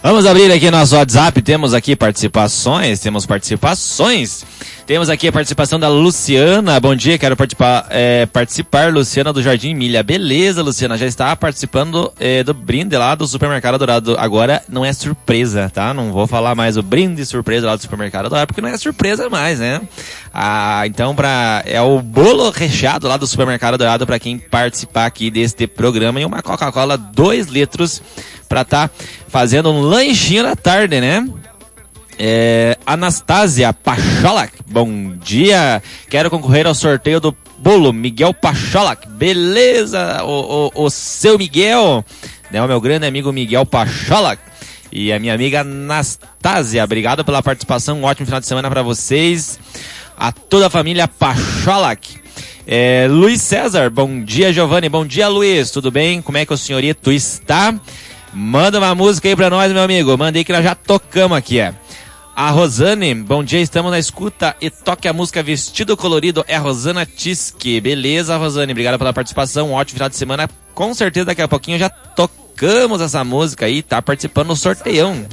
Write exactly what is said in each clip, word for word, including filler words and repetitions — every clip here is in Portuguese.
Vamos abrir aqui nosso WhatsApp, temos aqui participações, temos participações. Temos aqui a participação da Luciana. Bom dia, quero participar, é, participar Luciana do Jardim Milha. Beleza, Luciana, já está participando é, do brinde lá do Supermercado Dourado. Agora não é surpresa, tá? Não vou falar mais o brinde surpresa lá do Supermercado Dourado, porque não é surpresa mais, né? Ah, então pra, é o bolo recheado lá do Supermercado Dourado para quem participar aqui deste programa e uma Coca-Cola dois litros para tá fazendo um lanchinho da tarde, né? É, Anastásia Pacholak, bom dia, quero concorrer ao sorteio do bolo, Miguel Pacholak, beleza, o, o, o seu Miguel, né, o meu grande amigo Miguel Pacholak e a minha amiga Anastásia, obrigado pela participação, um ótimo final de semana para vocês, a toda a família Pacholak. É, Luiz César, bom dia Giovanni, bom dia Luiz, tudo bem, como é que o senhorito está? Manda uma música aí pra nós, meu amigo, mandei que nós já tocamos aqui, é. A Rosane, bom dia, estamos na escuta e toque a música Vestido Colorido, é a Rosana Tisque. Beleza, Rosane, obrigado pela participação, um ótimo final de semana. Com certeza daqui a pouquinho já tocamos essa música aí, tá participando do sorteião.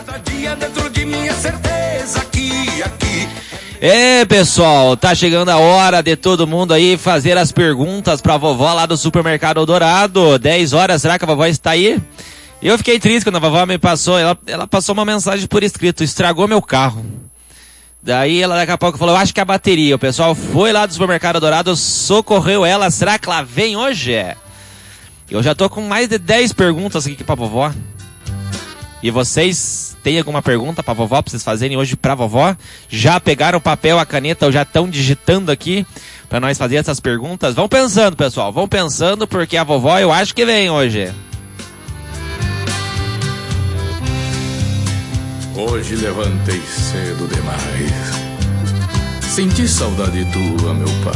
É, pessoal, tá chegando a hora de todo mundo aí fazer as perguntas pra vovó lá do Supermercado Dourado. dez horas, será que a vovó está aí? Eu fiquei triste quando a vovó me passou, ela, ela passou uma mensagem por escrito, estragou meu carro. Daí ela daqui a pouco falou, eu acho que é a bateria. O pessoal foi lá do Supermercado Dourado, socorreu ela, será que ela vem hoje? Eu já tô com mais de dez perguntas aqui pra vovó. E vocês têm alguma pergunta pra vovó, pra vocês fazerem hoje pra vovó? Já pegaram o papel, a caneta, ou já estão digitando aqui pra nós fazer essas perguntas? Vão pensando, pessoal, vão pensando, porque a vovó eu acho que vem hoje. Hoje levantei cedo demais. Senti saudade tua, meu pai.